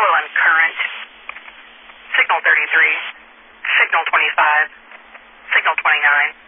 Hello, I'm current. Signal 33, signal 25, signal 29.